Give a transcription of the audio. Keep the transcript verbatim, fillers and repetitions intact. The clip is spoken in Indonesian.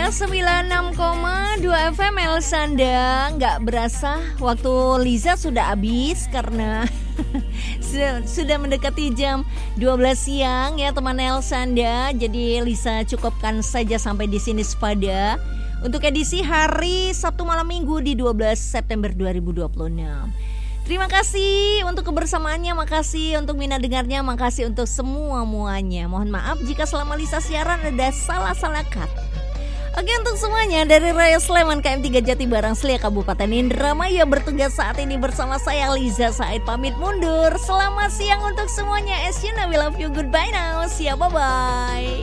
Liza sembilan puluh enam koma dua F M Elsanda. Nggak berasa waktu Liza sudah habis karena sudah mendekati jam dua belas siang ya teman Elsanda. Jadi Liza cukupkan saja sampai di sini sepada untuk edisi hari Sabtu malam Minggu di dua belas September dua ribu dua puluh enam. Terima kasih untuk kebersamaannya, makasih untuk minat dengarnya, makasih untuk semua-muanya. Mohon maaf jika selama Liza siaran ada salah-salah kata. Oke, untuk semuanya dari Raya Sleman K M tiga Jatibarang Selia Kabupaten Indramayu bertugas saat ini bersama saya Liza Said pamit mundur. Selamat siang untuk semuanya. As you know, we love you. Goodbye now. See ya, bye-bye.